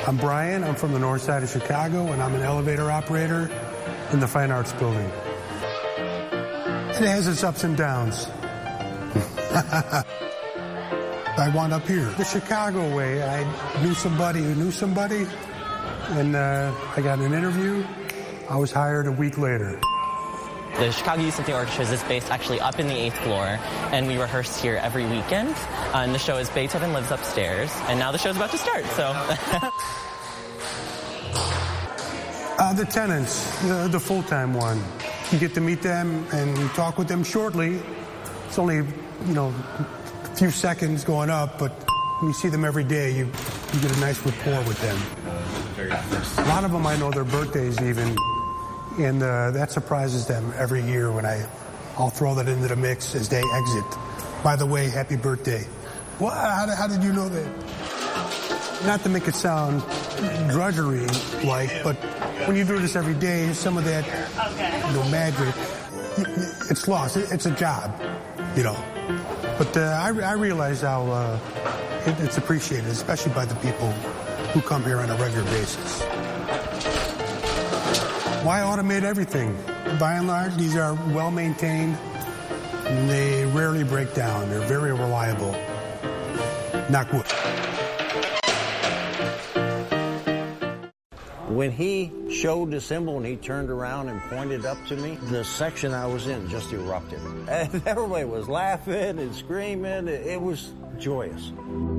I'm Brian. I'm from the north side of Chicago, and I'm an elevator operator in the Fine Arts Building. It has its ups and downs. I wound up here. The Chicago way. I knew somebody who knew somebody, and I got an interview. I was hired a week later. The Chicago Youth Symphony Orchestra is based actually up in the 8th floor, and we rehearse here every weekend. And the show is Beethoven Lives Upstairs, and now the show's about to start, so. The tenants, the full-time one. You get to meet them and you talk with them shortly. It's only, a few seconds going up, but when you see them every day, you get a nice rapport with them. A lot of them, I know their birthdays even. And that surprises them every year when I'll throw that into the mix as they exit. By the way, happy birthday. What? How did you know that? Not to make it sound drudgery-like, but when you do this every day, some of that magic, it's lost. It's a job, But I realize how it's appreciated, especially by the people who come here on a regular basis. Why automate everything? By and large, these are well-maintained, and they rarely break down. They're very reliable. Knock wood. When he showed the cymbal and he turned around and pointed up to me, the section I was in just erupted. And everybody was laughing and screaming. It was joyous.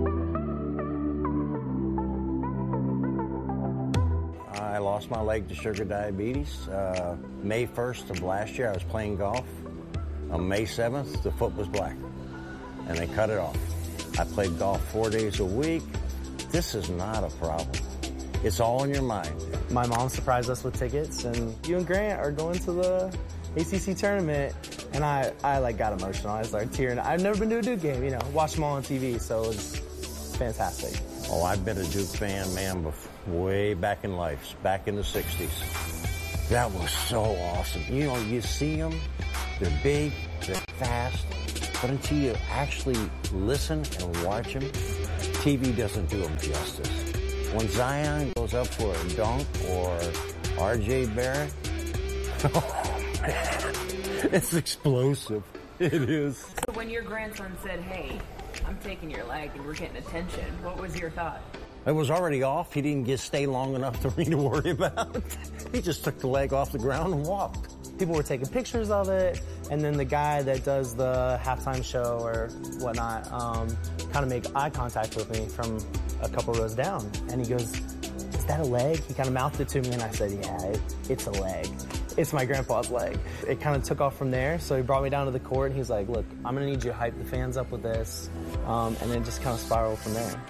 I lost my leg to sugar diabetes. May 1st of last year, I was playing golf. On May 7th, the foot was black, and they cut it off. I played golf 4 days a week. This is not a problem. It's all in your mind. My mom surprised us with tickets, and you and Grant are going to the ACC tournament, and I got emotional. I started tearing. I've never been to a Duke game, watched them all on TV, so it was fantastic. Oh, I've been a Duke fan, man, way back in life, back in the 60s. That was so awesome. You see them, they're big, they're fast, but until you actually listen and watch them, TV doesn't do them justice. When Zion goes up for a dunk or R.J. Barrett, oh, man, it's explosive. It is. So when your grandson said, hey, I'm taking your leg and we're getting attention, what was your thought? It was already off. He didn't stay long enough for me to worry about. He just took the leg off the ground and walked. People were taking pictures of it, and then the guy that does the halftime show or whatnot kind of make eye contact with me from a couple rows down. And he goes, is that a leg? He kind of mouthed it to me, and I said, yeah, it's a leg. It's my grandpa's leg. It kind of took off from there, so he brought me down to the court, and he's like, look, I'm going to need you to hype the fans up with this. And then just kind of spiraled from there.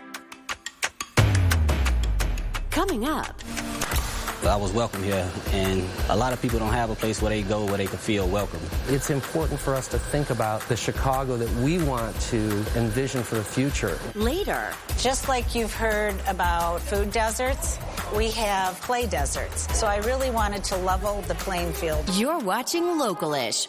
Coming up. I was welcome here, and a lot of people don't have a place where they go where they can feel welcome. It's important for us to think about the Chicago that we want to envision for the future. Later. Just like you've heard about food deserts, we have play deserts. So I really wanted to level the playing field. You're watching Local-ish.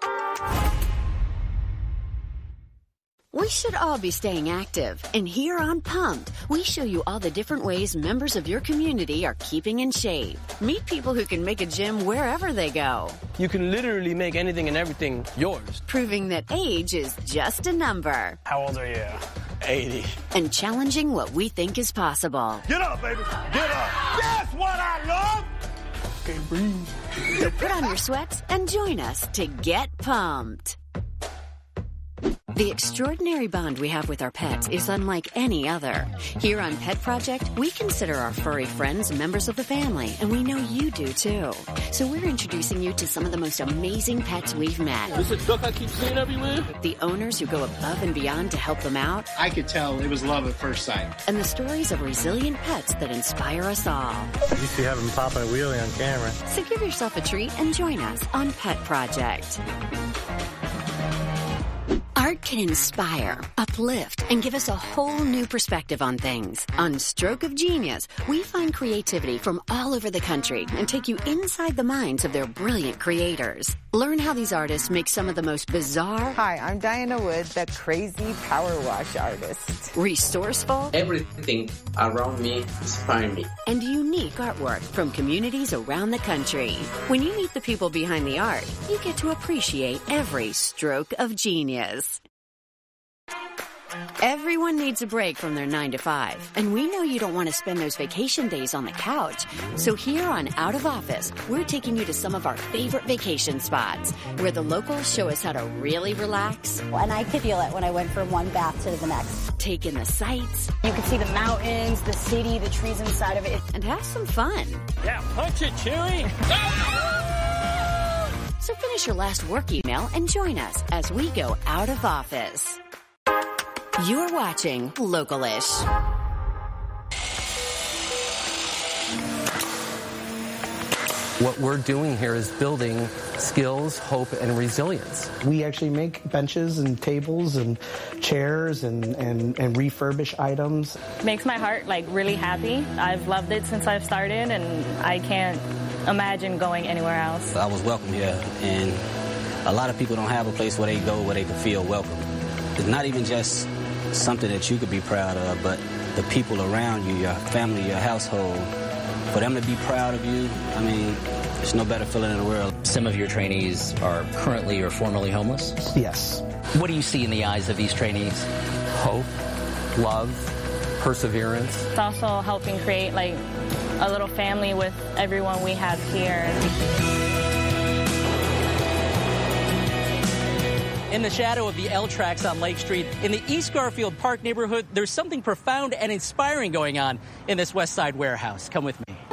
We should all be staying active, and here on Pumped, we show you all the different ways members of your community are keeping in shape. Meet people who can make a gym wherever they go. You can literally make anything and everything yours. Proving that age is just a number. How old are you? 80. And challenging what we think is possible. Get up, baby. Get up. That's what I love. Okay, breathe. So put on your sweats and join us to get pumped. The extraordinary bond we have with our pets is unlike any other. Here on Pet Project, we consider our furry friends members of the family, and we know you do too. So we're introducing you to some of the most amazing pets we've met. This is a duck I keep seeing everywhere? The owners who go above and beyond to help them out. I could tell it was love at first sight. And the stories of resilient pets that inspire us all. You used to have him popping a wheelie on camera. So give yourself a treat and join us on Pet Project. Art can inspire, uplift, and give us a whole new perspective on things. On Stroke of Genius, we find creativity from all over the country and take you inside the minds of their brilliant creators. Learn how these artists make some of the most bizarre... Hi, I'm Diana Wood, the crazy power wash artist. Resourceful... Everything around me inspires me. And unique artwork from communities around the country. When you meet the people behind the art, you get to appreciate every stroke of genius. Everyone needs a break from their 9-to-5, and we know you don't want to spend those vacation days on the couch. So here on Out of Office, we're taking you to some of our favorite vacation spots, where the locals show us how to really relax. And I could feel it when I went from one bath to the next. Take in the sights. You can see the mountains, the city, the trees inside of it. And have some fun. Yeah, punch it, Chewie! So finish your last work email and join us as we go out of office. You're watching Local-ish. What we're doing here is building skills, hope, and resilience. We actually make benches and tables and chairs and refurbish items. Makes my heart really happy. I've loved it since I've started, and I can't imagine going anywhere else. I was welcome here, and a lot of people don't have a place where they go where they can feel welcome. It's not even just something that you could be proud of, but the people around you, your family, your household, for them to be proud of you, I mean, there's no better feeling in the world. Some of your trainees are currently or formerly homeless? Yes. What do you see in the eyes of these trainees? Hope, love, perseverance. It's also helping create a little family with everyone we have here. In the shadow of the L tracks on Lake Street, in the East Garfield Park neighborhood, there's something profound and inspiring going on in this West Side warehouse. Come with me.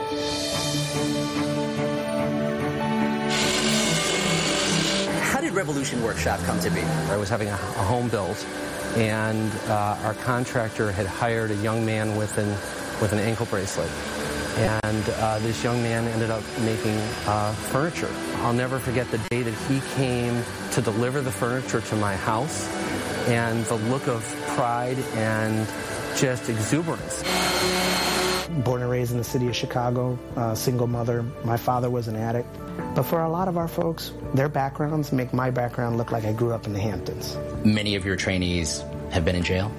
How did Revolution Workshop come to be? I was having a home built, and our contractor had hired a young man with an ankle bracelet. And this young man ended up making furniture. I'll never forget the day that he came to deliver the furniture to my house, and the look of pride and just exuberance. Born and raised in the city of Chicago, single mother. My father was an addict. But for a lot of our folks, their backgrounds make my background look like I grew up in the Hamptons. Many of your trainees have been in jail?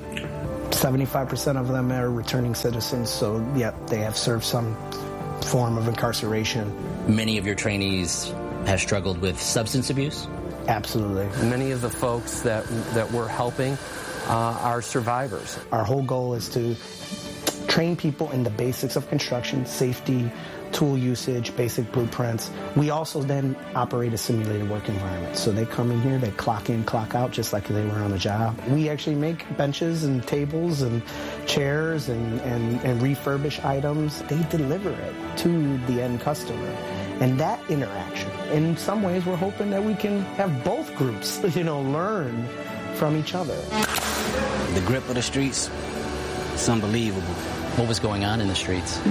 75% of them are returning citizens, so yeah, they have served some form of incarceration. Many of your trainees have struggled with substance abuse? Absolutely. Many of the folks that we're helping are survivors. Our whole goal is to train people in the basics of construction, safety, tool usage, basic blueprints. We also then operate a simulated work environment. So they come in here, they clock in, clock out, just like they were on a job. We actually make benches and tables and chairs and refurbish items. They deliver it to the end customer. And that interaction, in some ways, we're hoping that we can have both groups, learn from each other. The grip of the streets, it's unbelievable. What was going on in the streets?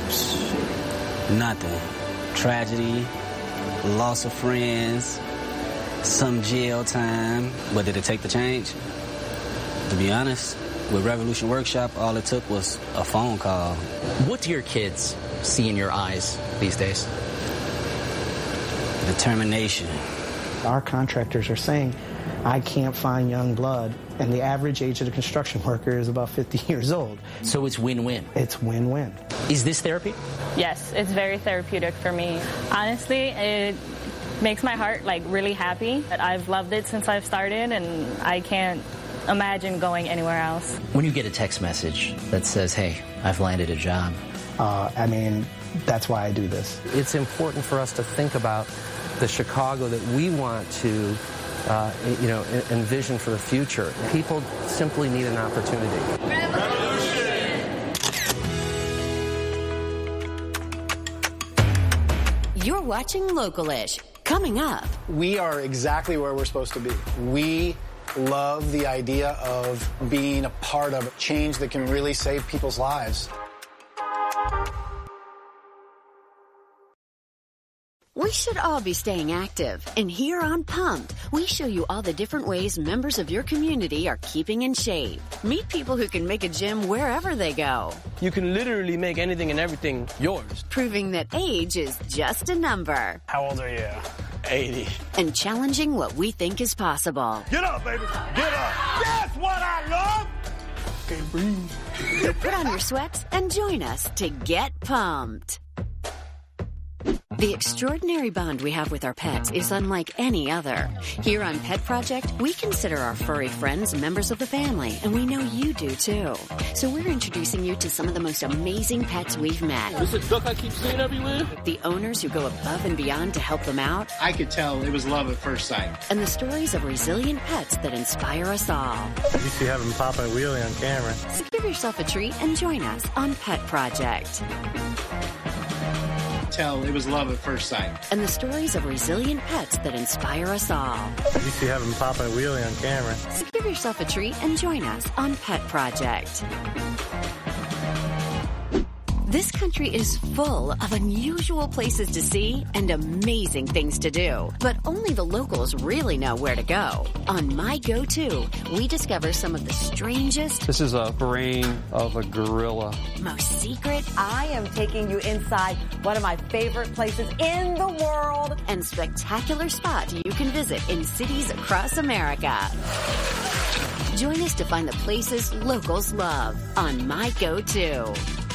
Nothing. Tragedy, loss of friends, some jail time. But did it take the change? To be honest, with Revolution Workshop, all it took was a phone call. What do your kids see in your eyes these days? Determination. Our contractors are saying, I can't find young blood, and the average age of the construction worker is about 50 years old. So it's win-win? It's win-win. Is this therapy? Yes, it's very therapeutic for me. Honestly, it makes my heart really happy. I've loved it since I've started, and I can't imagine going anywhere else. When you get a text message that says, hey, I've landed a job. That's why I do this. It's important for us to think about the Chicago that we want to envision for the future. People simply need an opportunity. You're watching Local-ish. Coming up. We are exactly where we're supposed to be. We love the idea of being a part of change that can really save people's lives. We should all be staying active. And here on Pumped, we show you all the different ways members of your community are keeping in shape. Meet people who can make a gym wherever they go. You can literally make anything and everything yours. Proving that age is just a number. How old are you? 80. And challenging what we think is possible. Get up, baby. Get up. That's what I love. Okay, breathe. So put on your sweats and join us to get pumped. The extraordinary bond we have with our pets is unlike any other. Here on Pet Project, we consider our furry friends members of the family, and we know you do too. So we're introducing you to some of the most amazing pets we've met. This is a duck I keep seeing everywhere. The owners who go above and beyond to help them out. I could tell it was love at first sight. And the stories of resilient pets that inspire us all. You used to have him popping a wheelie on camera. So give yourself a treat and join us on Pet Project. Tell it was love at first sight. And the stories of resilient pets that inspire us all. You used to have him popping a wheelie on camera. So give yourself a treat and join us on Pet Project. This country is full of unusual places to see and amazing things to do. But only the locals really know where to go. On My Go-To, we discover some of the strangest... This is a brain of a gorilla. ...most secret... I am taking you inside one of my favorite places in the world. ...and spectacular spots you can visit in cities across America. Join us to find the places locals love on My Go-To.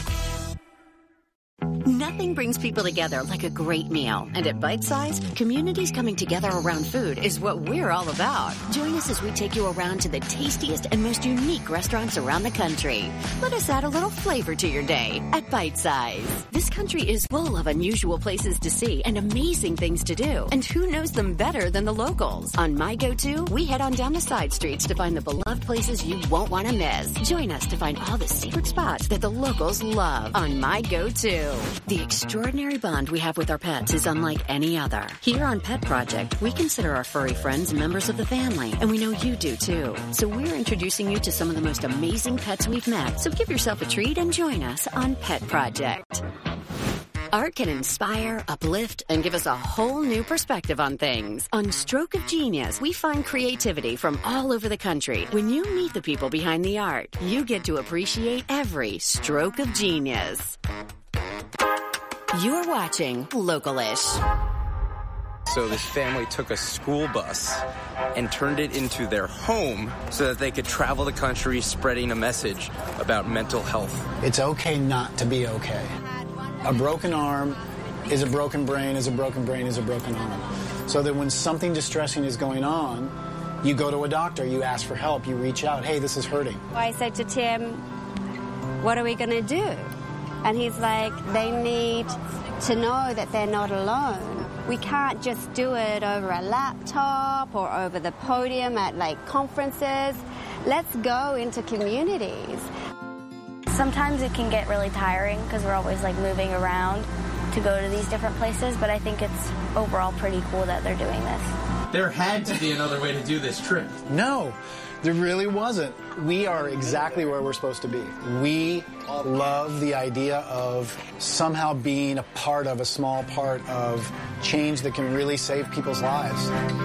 Nothing brings people together like a great meal. And at Bite Size, communities coming together around food is what we're all about. Join us as we take you around to the tastiest and most unique restaurants around the country. Let us add a little flavor to your day at Bite Size. This country is full of unusual places to see and amazing things to do. And who knows them better than the locals? On My Go-To, we head on down the side streets to find the beloved places you won't want to miss. Join us to find all the secret spots that the locals love on My Go-To. The extraordinary bond we have with our pets is unlike any other. Here on Pet Project, we consider our furry friends members of the family, and we know you do too. So we're introducing you to some of the most amazing pets we've met. So give yourself a treat and join us on Pet Project. Art can inspire, uplift, and give us a whole new perspective on things. On Stroke of Genius, we find creativity from all over the country. When you meet the people behind the art, you get to appreciate every stroke of genius. You're watching Local-ish. So this family took a school bus and turned it into their home so that they could travel the country spreading a message about mental health. It's okay not to be okay. A broken arm is a broken brain, is a broken brain, is a broken arm. So that when something distressing is going on, you go to a doctor, you ask for help, you reach out, hey, this is hurting. I said to Tim, what are we going to do? And he's like, they need to know that they're not alone. We can't just do it over a laptop or over the podium at like conferences. Let's go into communities. Sometimes it can get really tiring because we're always like moving around to go to these different places, but I think it's overall pretty cool that they're doing this. There had to be another way to do this trip. No, there really wasn't. We are exactly where we're supposed to be. We love the idea of somehow being a part of, a small part of change that can really save people's lives.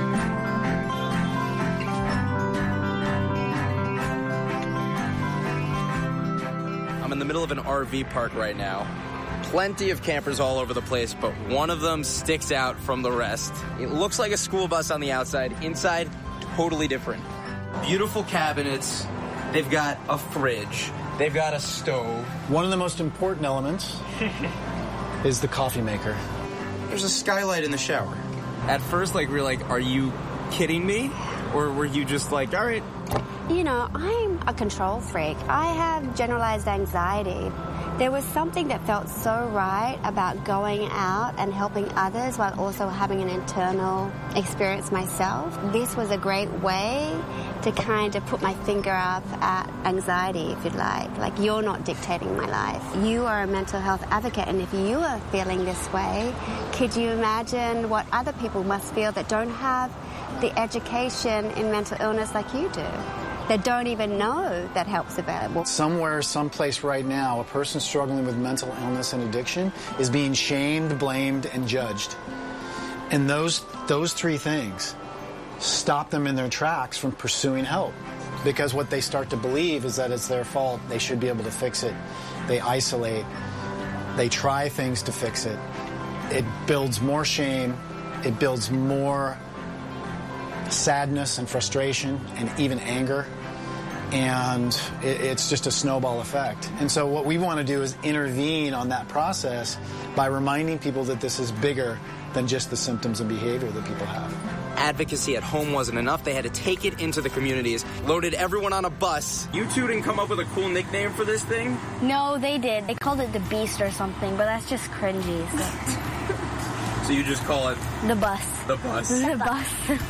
I'm in the middle of an RV park right now. Plenty of campers all over the place, but one of them sticks out from the rest. It looks like a school bus on the outside. Inside, totally different. Beautiful cabinets. They've got a fridge. They've got a stove. One of the most important elements is the coffee maker. There's a skylight in the shower. At first, we were like, are you kidding me? Or were you just like, all right? You know, I'm a control freak. I have generalized anxiety. There was something that felt so right about going out and helping others while also having an internal experience myself. This was a great way to kind of put my finger up at anxiety, if you'd like. Like, you're not dictating my life. You are a mental health advocate, and if you are feeling this way, could you imagine what other people must feel that don't have the education in mental illness like you do? That don't even know that help's available. Somewhere, someplace right now, a person struggling with mental illness and addiction is being shamed, blamed, and judged. And those three things stop them in their tracks from pursuing help. Because what they start to believe is that it's their fault, they should be able to fix it. They isolate, they try things to fix it. It builds more shame, it builds more sadness and frustration and even anger. And it's just a snowball effect. And so what we want to do is intervene on that process by reminding people that this is bigger than just the symptoms and behavior that people have. Advocacy at home wasn't enough. They had to take it into the communities, loaded everyone on a bus. You two didn't come up with a cool nickname for this thing? No, they did. They called it the Beast or something, but that's just cringy. So you just call it... The bus. The bus. The bus.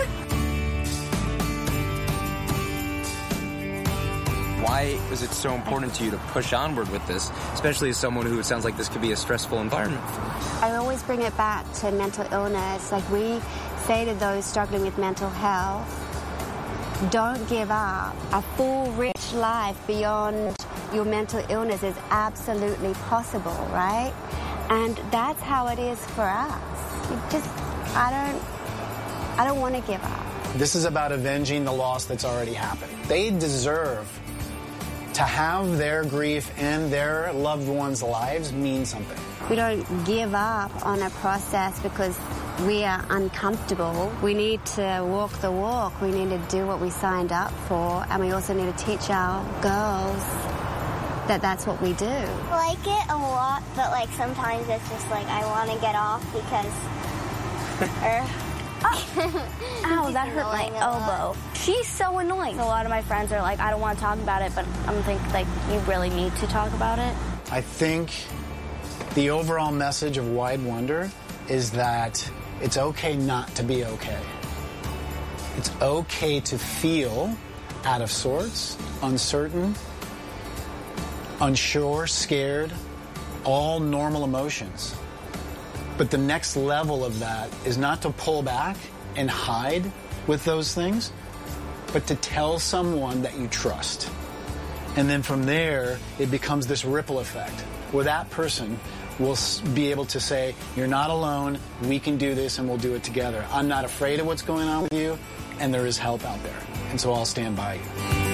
Why is it so important to you to push onward with this, especially as someone who it sounds like this could be a stressful environment for? I always bring it back to mental illness. Like we say to those struggling with mental health, don't give up. A full, rich life beyond your mental illness is absolutely possible, right? And that's how it is for us. I don't want to give up. This is about avenging the loss that's already happened. They deserve to have their grief and their loved ones' lives mean something. We don't give up on a process because we are uncomfortable. We need to walk the walk. We need to do what we signed up for, and we also need to teach our girls that that's what we do. I like it a lot, but like sometimes it's just like I want to get off because... Ow, that hurt my elbow. She's so annoying. A lot of my friends are like, I don't want to talk about it, but I'm thinking, like, you really need to talk about it. I think the overall message of Wide Wonder is that it's okay not to be okay. It's okay to feel out of sorts, uncertain, unsure, scared, all normal emotions. But the next level of that is not to pull back and hide with those things, but to tell someone that you trust. And then from there, it becomes this ripple effect where that person will be able to say, you're not alone, we can do this and we'll do it together. I'm not afraid of what's going on with you, and there is help out there. And so I'll stand by you.